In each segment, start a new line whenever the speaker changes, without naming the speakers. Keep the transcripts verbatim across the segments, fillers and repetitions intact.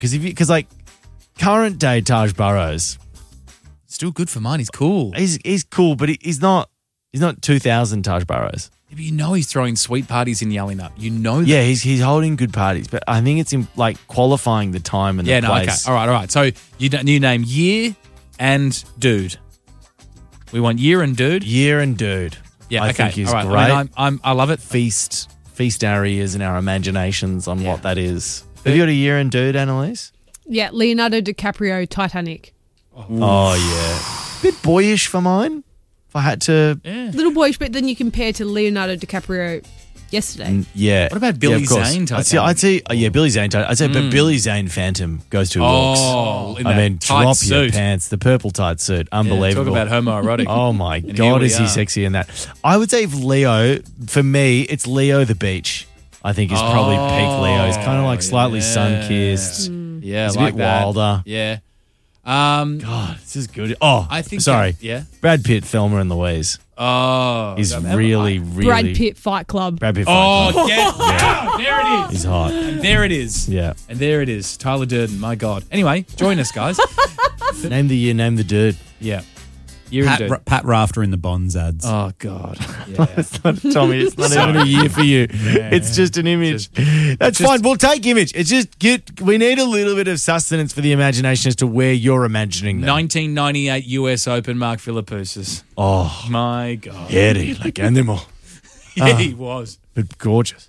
Because if you, because like current day Taj Burrows,
Still good for mine. He's cool.
he's he's cool, but he, he's not he's not two thousand Taj Burrows.
Yeah, but you know he's throwing sweet parties in Yelling Up. You know that.
Yeah, he's he's holding good parties, but I think it's in like qualifying the time and
Yeah,
the
no, okay.
place.
All right, all right. So you, you name year and dude. We want year and dude.
Year and dude.
Yeah,
I
okay.
think he's
all right.
great.
I mean, I'm, I'm, I love it.
feast feast our ears and our imaginations on
Yeah.
what that is. Have you got a year and dude, Annalise?
Yeah, Leonardo DiCaprio, Titanic.
Oh yeah. Bit boyish for mine. If I had to
Yeah.
Little boyish, but then you compare to Leonardo DiCaprio yesterday.
Mm, yeah.
What about Billy
yeah, of course.
Zane
I'd say, I'd say oh, yeah, Billy Zane. I'd say, but Billy Zane Phantom goes to
Oh,
looks.
in
I
that
mean,
tight
drop
suit.
your pants. The purple tight suit,
Yeah,
unbelievable.
talk about homoerotic.
Oh my
And here
God,
we
is he
are.
sexy in that? I would say if Leo, for me, it's Leo the Beach. I think is probably peak Leo. He's kind of like slightly
yeah.
sun kissed.
Yeah,
He's a
like
bit
that.
wilder.
Yeah. Um,
God, this is good. Oh,
I think
sorry.
that- yeah.
Brad Pitt, Thelma and Louise.
Oh.
He's
God,
really, really
Brad Pitt, Fight Club.
Brad Pitt.
Oh,
Fight Club.
get down. There it is.
He's hot.
And there it is.
Yeah.
And there it is. Tyler Durden. My God. Anyway, join us, guys.
Name the year. Name the dude.
Yeah. Year
Pat,
and
Ra-
dude.
Pat Rafter in the Bonds ads.
Oh, God. Yeah.
It's not, Tommy, it's not even a year for you. It's just an image. That's
just-
fine. We'll take image. It's just get. We need a little bit of sustenance for the imagination as to where you're imagining them.
nineteen ninety-eight U S Open, Mark Philippoussis.
Oh,
My God.
hairy like animal,
Yeah, he was.
but gorgeous.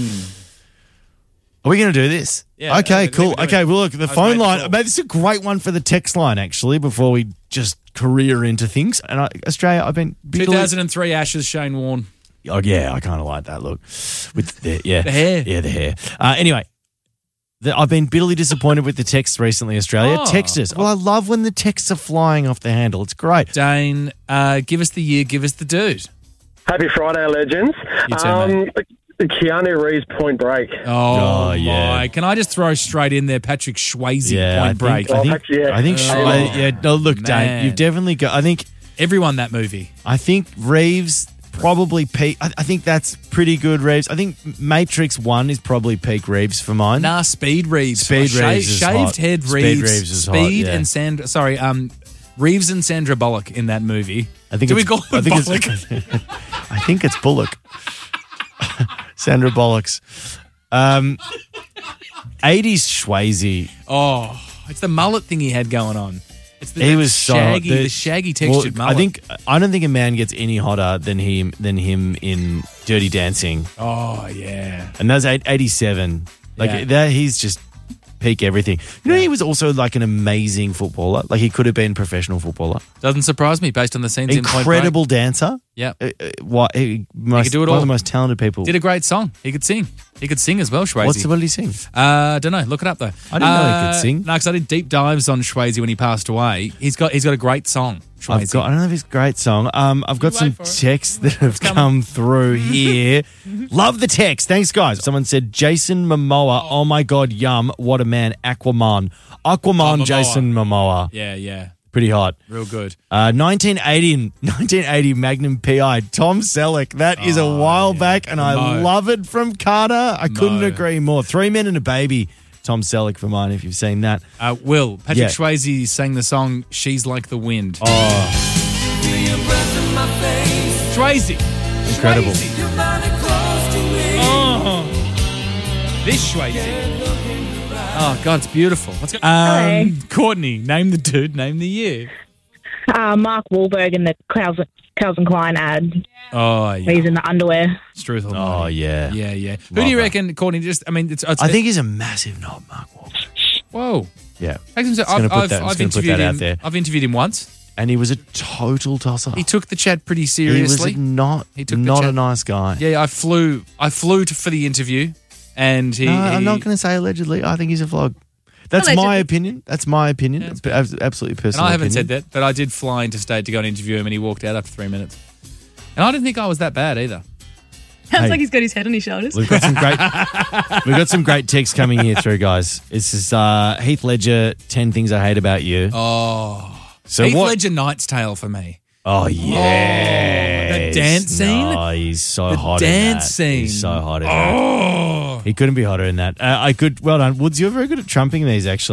Are we going to do this?
Yeah,
Okay,
I think
cool.
we're doing
Okay,
it.
well, look, the
I was
phone
made
line.
sure.
Maybe this is a great one for the text line, actually, before we just career into things. And I, Australia, I've been
two thousand three Ashes, Shane Warne.
Oh yeah, I kind of like that look with the yeah
The hair.
yeah the hair. Uh, anyway, the, I've been bitterly disappointed with the texts recently. Australia,
Oh.
text us. Well, I love when the texts are flying off the handle. It's great.
Dane, uh, give us the year, give us the dude.
Happy Friday, legends.
You too,
um,
mate.
Keanu Reeves, Point Break.
Oh,
Oh, yeah.
my. Can I just throw straight in there Patrick Swayze,
Yeah,
Point
I
Break?
think, I think,
Oh, yeah.
I think,
Oh,
I- yeah. No, look, Dane,
man.
you've definitely got. I think,
Everyone that movie.
I think Reeves probably peak. I, I think that's pretty good, Reeves. I think Matrix One is probably peak Reeves for mine.
Nah, Speed Reeves.
Speed
Sha-
Reeves is
Shaved
hot.
head
Speed
Reeves.
Reeves is hot,
Speed
yeah.
and Sandra. Sorry, um, Reeves and Sandra Bullock in that movie.
I think
Do we
it's,
call
I
it
think
Bullock?
It's, I think it's Bullock. Sandra Bullock's. Um, eighties Swayze.
Oh, it's the mullet thing he had going on. It's the,
He
that
was so
shaggy,
the-
the shaggy
Well,
textured mullet.
I think I don't think a man gets any hotter than him than him in Dirty Dancing,
Oh yeah.
and that's eight- eighty-seven. Like
Yeah.
that, he's just peak everything. You know, he was also like an amazing footballer. Like he could have been a professional footballer.
Doesn't surprise me based on the scenes in Point Break.
Incredible dancer.
Yeah.
Uh, uh, what? He, most,
could do it
one
all.
of the most talented people.
Did a great song. He could sing. He could sing as well, Swayze.
What's the, what did he sing?
Uh, don't know. Look it up though.
I didn't know he could sing.
No, because I did deep dives on Swayze when he passed away. He's got he's got a great song. Swayze.
I've got, I don't know if it's a great song. Um, I've got
You
some
wait for it.
texts that have
coming.
come through here. Love the text. Thanks, guys. Someone said, Jason Momoa. Oh, my God, yum. What a man. Aquaman. Aquaman,
Oh, Momoa.
Jason Momoa.
Yeah, yeah,
Pretty hot.
real good.
Uh, nineteen eighty, nineteen eighty Magnum P I. Tom Selleck. That is a while back, and I
Mo.
love it from Carter. I couldn't
Mo.
agree more. Three Men and a Baby. Tom Selleck for mine, if you've seen that.
Uh, Will Patrick
Yeah.
Swayze sang the song "She's Like the Wind."
Oh,
Swayze,
incredible.
Swayze. Oh, this Swayze. Oh God, it's beautiful. Let's go.
Hello.
Um, Courtney, name the dude. Name the year.
Uh, Mark Wahlberg in the Calvin, Calvin Klein ad.
Oh yeah,
He's in the underwear.
Struth
Oh,
Almighty.
yeah.
yeah, yeah. Who
Love
do you
that.
reckon, Courtney? Just, I mean, it's. it's
I think he's a massive knob, Mark Wahlberg.
Whoa.
Yeah.
I've,
Just gonna put
I've,
that- I'm
I've
just gonna put
interviewed
that
him.
out there.
I've interviewed him once.
And he was a total tosser.
He took the chat pretty
He
seriously.
was not,
He took the
not a
chat-
nice guy.
Yeah, I flew. I flew to, for the interview, and he.
No, I'm
he-
not going to say allegedly. I think he's a vlog. That's my
Allegedly.
opinion. That's my opinion.
Yeah, it's
P- abs- absolutely
And
personal
I haven't
opinion.
said that, but I did fly interstate to go and interview him, and he walked out after three minutes. And I didn't think I was that bad either.
Sounds
Hey.
like he's got his head on his shoulders.
We've got some great We've got some great texts coming here through, guys. This is uh, Heath Ledger, ten Things I Hate About You.
Oh,
so
Heath
what
Ledger Knight's Tale for me.
Oh, yeah.
the dance scene?
Oh, he's so
The
hot in
dance
that.
scene.
He's so hot in that.
Oh.
He couldn't be hotter than that. Uh, I could, well done. Woods, you're very good at trumping these, actually.